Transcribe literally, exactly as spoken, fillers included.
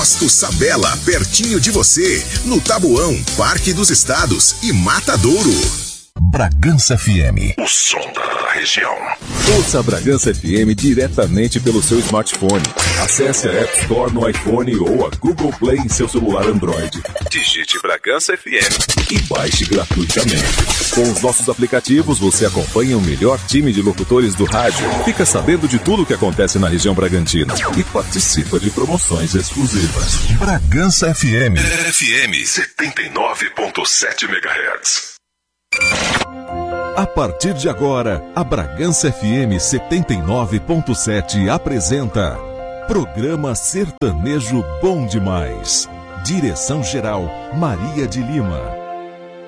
Posto Sabela, pertinho de você, no Tabuão, Parque dos Estados e Matadouro. Bragança F M. O som da região. Ouça a Bragança F M diretamente pelo seu smartphone. Acesse a App Store no iPhone ou a Google Play em seu celular Android. Digite Bragança F M e baixe gratuitamente. Com os nossos aplicativos, você acompanha o melhor time de locutores do rádio, fica sabendo de tudo o que acontece na região Bragantina e participa de promoções exclusivas. Bragança F M. F M setenta e nove ponto sete megahertz. A partir de agora, a Bragança F M setenta e nove ponto sete apresenta Programa Sertanejo Bom Demais. Direção-geral Maria de Lima.